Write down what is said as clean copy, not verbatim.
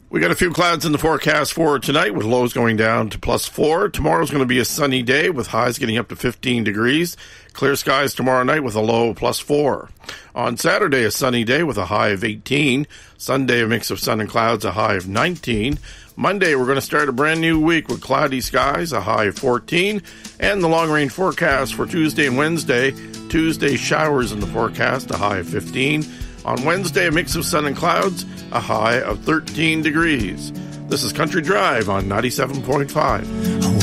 We got a few clouds in the forecast for tonight with lows going down to +4. Tomorrow's going to be a sunny day with highs getting up to 15 degrees. Clear skies tomorrow night with a low of +4. On Saturday, a sunny day with a high of 18. Sunday, a mix of sun and clouds, a high of 19. Monday, we're going to start a brand new week with cloudy skies, a high of 14. And the long-range forecast for Tuesday and Wednesday. Tuesday, showers in the forecast, a high of 15. On Wednesday, a mix of sun and clouds, a high of 13 degrees. This is Country Drive on 97.5.